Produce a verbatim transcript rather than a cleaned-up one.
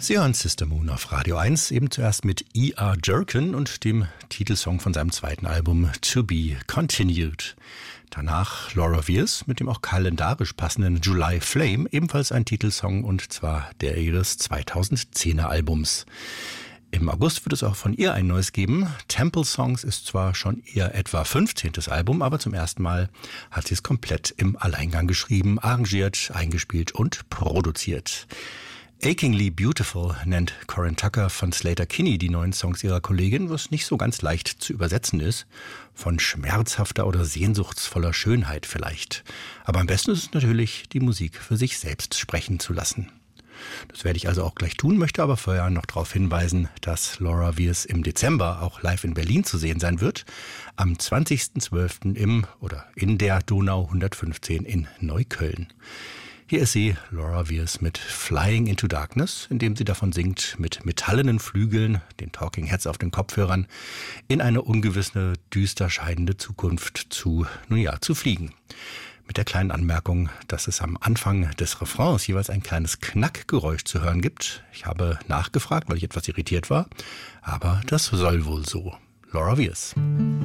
Sie hören Sister Moon auf Radio eins, eben zuerst mit E R Jerkin und dem Titelsong von seinem zweiten Album To Be Continued. Danach Laura Weirs mit dem auch kalendarisch passenden July Flame, ebenfalls ein Titelsong und zwar der ihres zweitausendzehner Albums. Im August wird es auch von ihr ein neues geben. Temple Songs ist zwar schon ihr etwa fünfzehntes Album, aber zum ersten Mal hat sie es komplett im Alleingang geschrieben, arrangiert, eingespielt und produziert. Achingly Beautiful nennt Corin Tucker von Sleater-Kinney die neuen Songs ihrer Kollegin, was nicht so ganz leicht zu übersetzen ist. Von schmerzhafter oder sehnsuchtsvoller Schönheit vielleicht. Aber am besten ist es natürlich, die Musik für sich selbst sprechen zu lassen. Das werde ich also auch gleich tun, möchte aber vorher noch darauf hinweisen, dass Laura Weirs im Dezember auch live in Berlin zu sehen sein wird. Am zwanzigsten zwölften im oder in der Donau hundertfünfzehn in Neukölln. Hier ist sie, Laura Weirs, mit Flying into Darkness, indem sie davon singt, mit metallenen Flügeln, den Talking Heads auf den Kopfhörern, in eine ungewisse, düster scheinende Zukunft zu, nun ja, zu fliegen. Mit der kleinen Anmerkung, dass es am Anfang des Refrains jeweils ein kleines Knackgeräusch zu hören gibt. Ich habe nachgefragt, weil ich etwas irritiert war, aber das soll wohl so. Laura Weirs.